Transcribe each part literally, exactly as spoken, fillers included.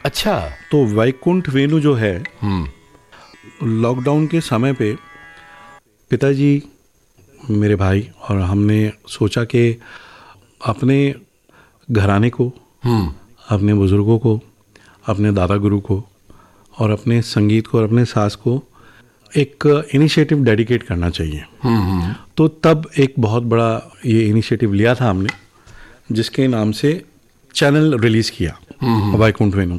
अच्छा। तो वैकुंठ वेणु जो है, लॉकडाउन के समय पे पिताजी, मेरे भाई और हमने सोचा कि अपने घराने को, अपने बुजुर्गों को, अपने दादा गुरु को और अपने संगीत को और अपने सास को एक इनिशिएटिव डेडिकेट करना चाहिए। तो तब एक बहुत बड़ा ये इनिशिएटिव लिया था हमने, जिसके नाम से चैनल रिलीज किया, वैकुंठ वेणु।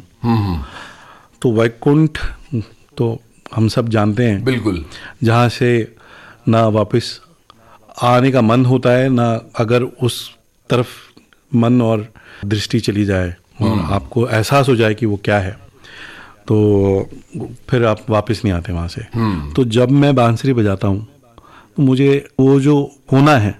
तो वैकुंठ तो हम सब जानते हैं, बिल्कुल, जहाँ से ना वापस आने का मन होता है, ना अगर उस तरफ मन और दृष्टि चली जाए और आपको एहसास हो जाए कि वो क्या है, तो फिर आप वापस नहीं आते वहाँ से। तो जब मैं बांसुरी बजाता हूँ तो मुझे वो जो होना है,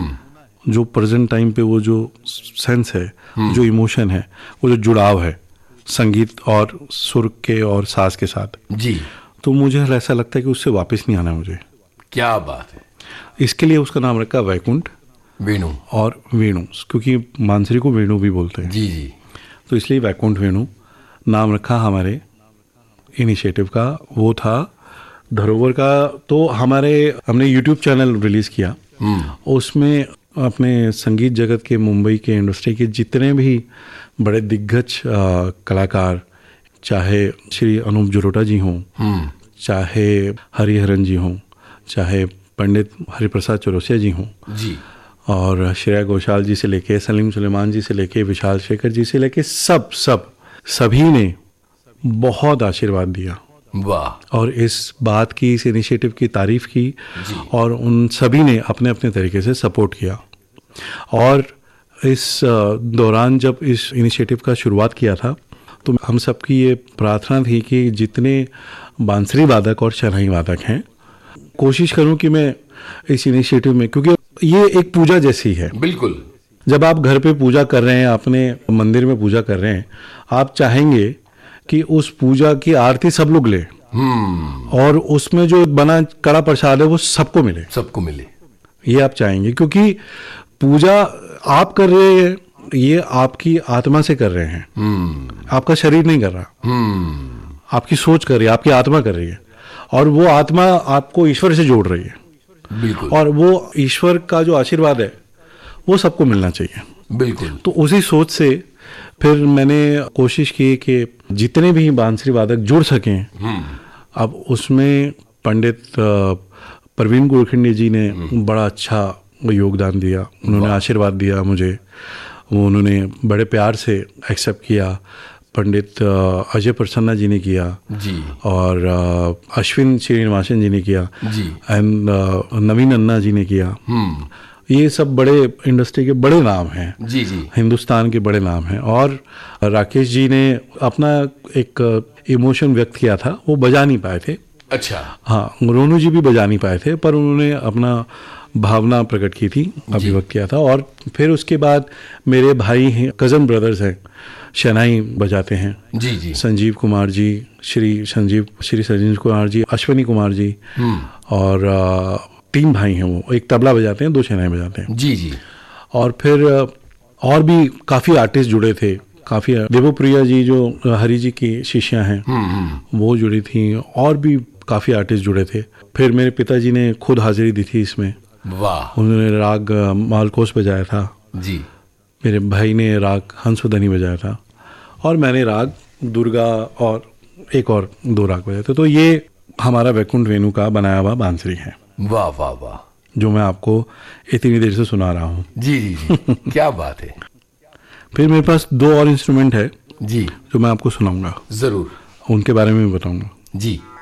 जो प्रेजेंट टाइम पे वो जो सेंस है, जो इमोशन है, वो जो जुड़ाव है संगीत और सुर के और साज के साथ जी, तो मुझे ऐसा लगता है कि उससे वापस नहीं आना मुझे। क्या बात है। इसके लिए उसका नाम रखा वैकुंठ वेणु और वेणु, क्योंकि बांसुरी को वेणु भी बोलते हैं। जी जी। तो इसलिए वैकुंठ वेणु नाम रखा हमारे इनिशिएटिव का। वो था धरोवर का। तो हमारे हमने यूट्यूब चैनल रिलीज किया, उसमें अपने संगीत जगत के, मुंबई के इंडस्ट्री के जितने भी बड़े दिग्गज कलाकार, चाहे श्री अनूप जलोटा जी हों, चाहे हरिहरन जी हों, चाहे पंडित हरिप्रसाद चौरसिया जी हों जी, और श्रेया घोषाल जी से लेके सलीम सुलेमान जी से लेके विशाल शेखर जी से लेके सब सब सभी ने बहुत आशीर्वाद दिया। वाह। और इस बात की, इस इनिशिएटिव की तारीफ की और उन सभी ने अपने अपने तरीके से सपोर्ट किया। और इस दौरान जब इस इनिशिएटिव का शुरुआत किया था तो हम सबकी ये प्रार्थना थी कि जितने बांसुरी वादक और शहनाई वादक हैं, कोशिश करूं कि मैं इस इनिशिएटिव में, क्योंकि ये एक पूजा जैसी है। बिल्कुल। जब आप घर पे पूजा कर रहे हैं, अपने मंदिर में पूजा कर रहे हैं, आप चाहेंगे कि उस पूजा की आरती सब लोग ले और उसमें जो बना कड़ा प्रसाद है वो सबको मिले, सबको मिले, ये आप चाहेंगे। क्योंकि पूजा आप कर रहे हैं, ये आपकी आत्मा से कर रहे हैं, आपका शरीर नहीं कर रहा, आपकी सोच कर रही है, आपकी आत्मा कर रही है और वो आत्मा आपको ईश्वर से जोड़ रही है। बिल्कुल। और वो ईश्वर का जो आशीर्वाद है वो सबको मिलना चाहिए। बिल्कुल। तो उसी सोच से फिर मैंने कोशिश की कि जितने भी बांसुरी वादक जुड़ सकें। अब उसमें पंडित प्रवीण गुरखिंडी जी ने बड़ा अच्छा योगदान दिया, उन्होंने आशीर्वाद दिया मुझे, वो उन्होंने बड़े प्यार से एक्सेप्ट किया। पंडित अजय प्रसन्ना जी ने किया जी, और अश्विन श्रीनिवासन जी ने किया जी, एंड नवीन अन्ना जी ने किया। ये सब बड़े इंडस्ट्री के बड़े नाम हैं, जी जी, हिंदुस्तान के बड़े नाम हैं। और राकेश जी ने अपना एक इमोशन व्यक्त किया था, वो बजा नहीं पाए थे। अच्छा। हाँ, रोनू जी भी बजा नहीं पाए थे, पर उन्होंने अपना भावना प्रकट की थी, अभिव्यक्त किया था। और फिर उसके बाद मेरे भाई हैं, कज़न ब्रदर्स हैं, शहनाई बजाते हैं, जी जी, संजीव कुमार जी, श्री संजीव श्री संजीव कुमार जी, अश्विनी कुमार जी, और आ, तीन भाई हैं, वो एक तबला बजाते हैं, दो शहनाई बजाते हैं, जी जी। और फिर और भी काफ़ी आर्टिस्ट जुड़े थे, काफ़ी। देवप्रिया जी जो हरि जी की शिष्या हैं वो जुड़ी थी, और भी काफ़ी आर्टिस्ट जुड़े थे। फिर मेरे पिताजी ने खुद हाजिरी दी थी इसमें, वाह। उन्होंने राग मालकोस बजाया था जी, मेरे भाई ने राग हंसवदनी बजाया था, और मैंने राग दुर्गा और एक और दो राग बजाए थे। तो ये हमारा वैकुंठ वेणु का बनाया हुआ बांसुरी है। वाह वाह वाह, जो मैं आपको इतनी देर से सुना रहा हूँ। जी जी जी, क्या बात है। फिर मेरे पास दो और इंस्ट्रूमेंट है जी, जो मैं आपको सुनाऊंगा, जरूर, उनके बारे में भी बताऊंगा। जी।